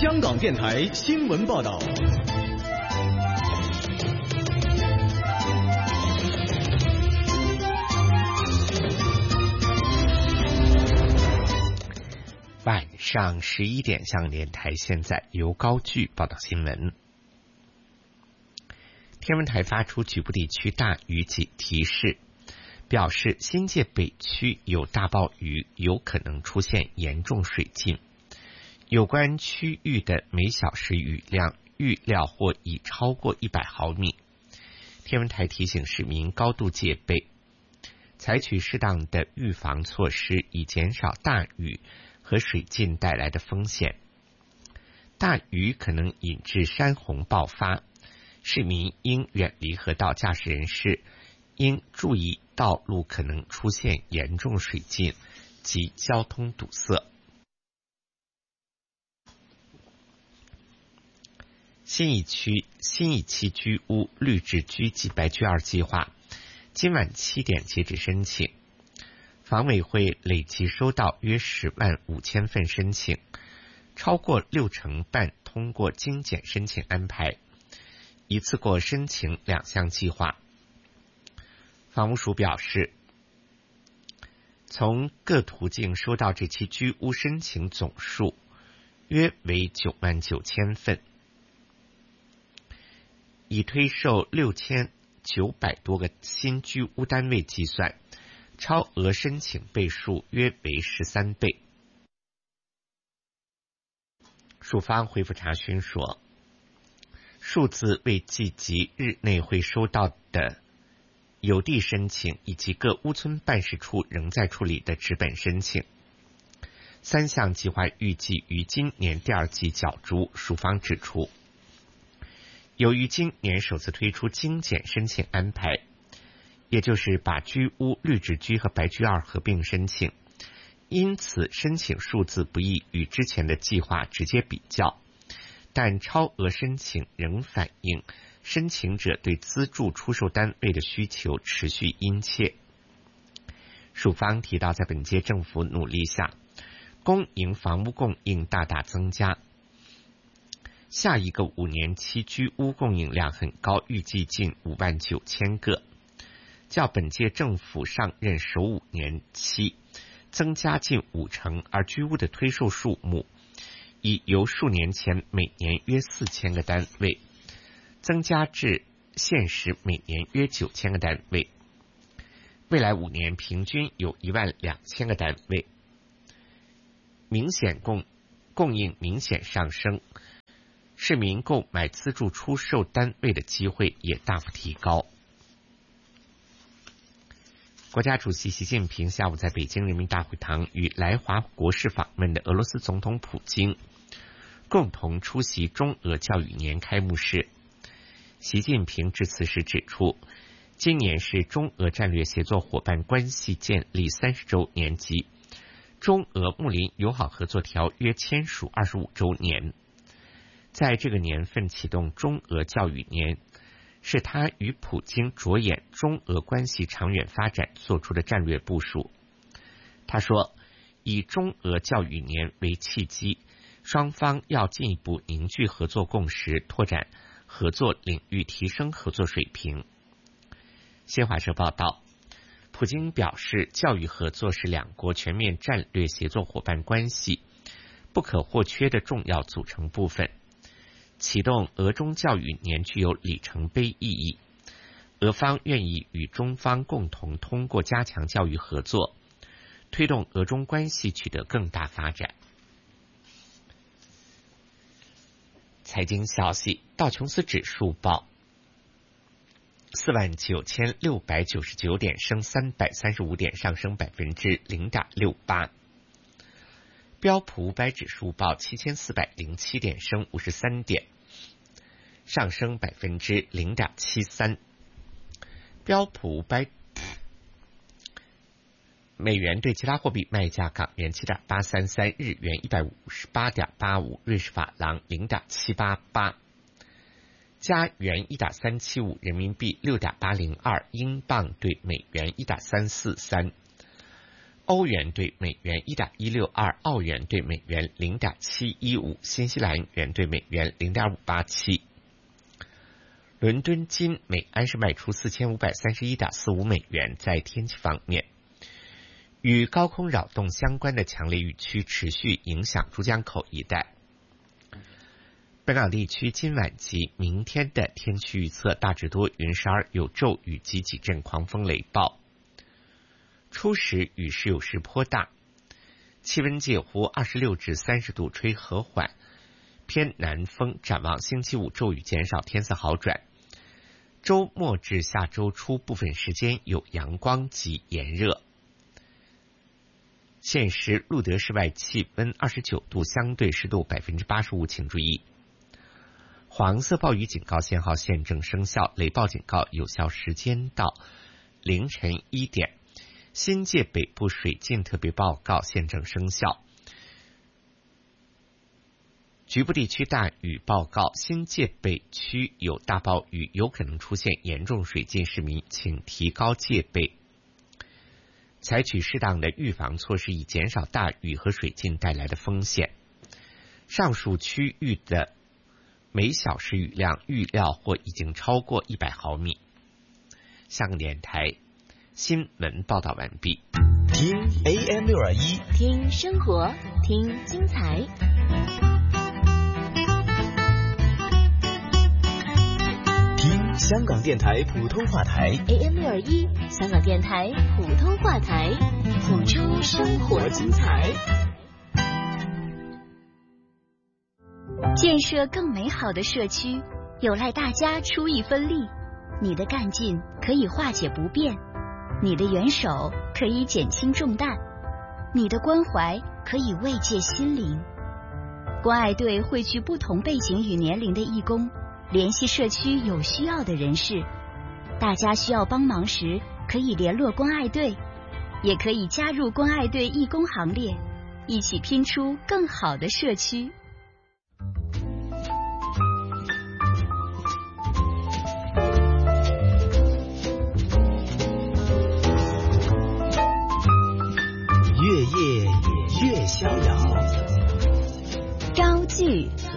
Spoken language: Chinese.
香港电台新闻报道。 晚上11点，香港电台现在由高炬报道新闻。天文台发出局部地区大雨警提示，表示新界北区有大暴雨，有可能出现严重水浸，有关区域的每小时雨量预料或已超过100毫米。天文台提醒市民高度戒备，采取适当的预防措施，以减少大雨和水浸带来的风险。大雨可能引致山洪爆发，市民应远离河道，驾驶人士应注意道路可能出现严重水浸及交通堵塞。新一期居屋绿置居及白居二计划今晚7点截止申请，房委会累计收到约10万5千份申请，超过60%半通过精简申请安排，一次过申请2项计划。房屋署表示，从各途径收到这期居屋申请总数约为9万9千份，以推售6900多个新居屋单位计算，超额申请倍数约为13倍。署方回复查询说，数字未计及日内会收到的邮递申请以及各屋村办事处仍在处理的纸本申请。3项计划预计于今年第2季缴诸。署方指出，由于今年首次推出精简申请安排，也就是把居屋绿置居和白居二合并申请，因此申请数字不易与之前的计划直接比较，但超额申请仍反映申请者对资助出售单位的需求持续殷切。署方提到，在本届政府努力下，公营房屋供应大大增加，下一个5年期居屋供应量很高，预计近5万9千个，较本届政府上任首5年期增加近50%，而居屋的推售数目已由数年前每年约4000个单位增加至现时每年约9000个单位，未来5年平均有1万2千个单位，供应明显上升，市民购买资助出售单位的机会也大幅提高。国家主席习近平下午在北京人民大会堂与来华国事访问的俄罗斯总统普京共同出席中俄教育年开幕式。习近平致辞时指出，今年是中俄战略协作伙伴关系建立30周年及中俄睦邻友好合作条约签署25周年。在这个年份启动中俄教育年，是他与普京着眼中俄关系长远发展做出的战略部署。他说，以中俄教育年为契机，双方要进一步凝聚合作共识，拓展合作领域，提升合作水平。新华社报道，普京表示，教育合作是两国全面战略协作伙伴关系不可或缺的重要组成部分。启动俄中教育年具有里程碑意义，俄方愿意与中方共同通过加强教育合作，推动俄中关系取得更大发展。财经消息，道琼斯指数报49699点，升335点，上升0.68%。标普500指数报7407点，升53点，上升0.73%。标普500美元对其他货币卖价：港元7.833，日元158.85，瑞士法郎0.788，加元1.375，人民币6.802，英镑对美元1.343。 欧元对美元 1.162， 澳元对美元 0.715， 新西兰元对美元 0.587。伦敦金每安士卖出 4531.45 美元。在天气方面，与高空扰动相关的强烈雨区持续影响珠江口一带。本港地区今晚及明天的天气预测大致多云时而有骤雨及几阵狂风雷暴，初时雨势有时颇大，气温介乎26至30度，吹和缓偏南风。展望星期五骤雨减少，天色好转。周末至下周初部分时间有阳光及炎热。现时录得室外气温29度，相对湿度 85%， 请注意。黄色暴雨警告信号现正生效，雷暴警告有效时间到凌晨1点。新界北部水浸特别报告现正生效。局部地区大雨报告，新界北区有大暴雨，有可能出现严重水浸，市民请提高戒备，采取适当的预防措施，以减少大雨和水浸带来的风险。上述区域的每小时雨量预料或已经超过100毫米。香港电台新闻报道完毕。 听 AM621， 听生活，听精彩。 听香港电台普通话台 AM621，香港电台普通话台，谱出生活精彩。建设更美好的社区，有赖大家出一分力。你的干劲可以化解不便，你的援手可以减轻重担，你的关怀可以慰藉心灵。关爱队汇聚不同背景与年龄的义工，联系社区有需要的人士。大家需要帮忙时，可以联络关爱队，也可以加入关爱队义工行列，一起拼出更好的社区。 越夜越逍遥， 招聚